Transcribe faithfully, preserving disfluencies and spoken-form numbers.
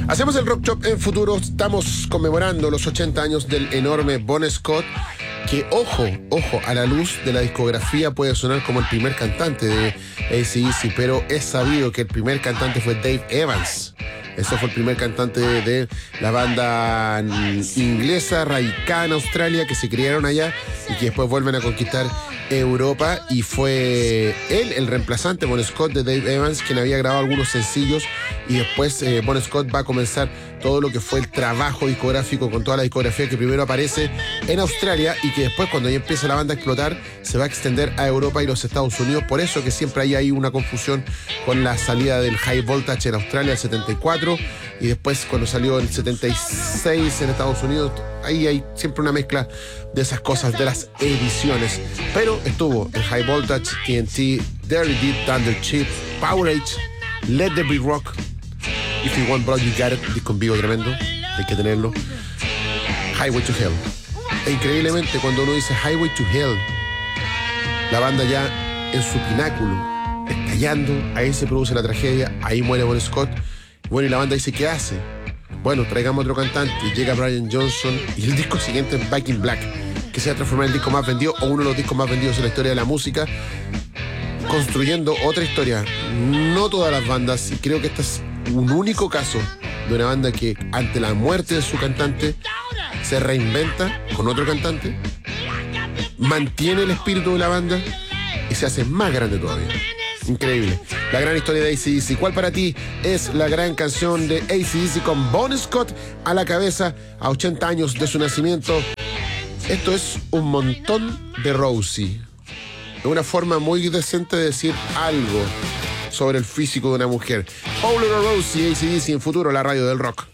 Hacemos el Rock Shop en futuro. Estamos conmemorando los ochenta años del enorme Bon Scott, que, ojo, ojo, a la luz de la discografía puede sonar como el primer cantante de A C D C, pero es sabido que el primer cantante fue Dave Evans. Ese fue el primer cantante de, de la banda inglesa radicada en Australia, que se criaron allá y que después vuelven a conquistar Europa, y fue él el reemplazante, Bon Scott, de Dave Evans, quien había grabado algunos sencillos, y después eh, Bon Scott va a comenzar todo lo que fue el trabajo discográfico con toda la discografía que primero aparece en Australia y que después, cuando ya empieza la banda a explotar, se va a extender a Europa y los Estados Unidos. Por eso que siempre hay ahí una confusión con la salida del High Voltage en Australia el setenta y cuatro, y después cuando salió el setenta y seis en Estados Unidos. Ahí hay siempre una mezcla de esas cosas, de las ediciones. Pero estuvo el High Voltage, T N T, Dirty Deep, Thunder Chip, Power Age, Let the Beat Rock, If You Want Blood You Got It, disco en vivo tremendo, hay que tenerlo. Highway to Hell. E increíblemente, cuando uno dice Highway to Hell, la banda ya en su pináculo, estallando, ahí se produce la tragedia, ahí muere Bon Scott. Bueno, y la banda dice, ¿qué hace? Bueno, traigamos otro cantante. Y llega Brian Johnson, y el disco siguiente es Back in Black, que se va a transformar en el disco más vendido, o uno de los discos más vendidos en la historia de la música, construyendo otra historia. No todas las bandas, y creo que este es un único caso de una banda que, ante la muerte de su cantante, se reinventa con otro cantante, mantiene el espíritu de la banda y se hace más grande todavía. Increíble. La gran historia de A C D C. ¿Cuál para ti es la gran canción de A C D C con Bon Scott a la cabeza a ochenta años de su nacimiento? Esto es un montón de Rosie. Es una forma muy decente de decir algo sobre el físico de una mujer. Oh Little Rosie, A C D C en futuro, la radio del rock.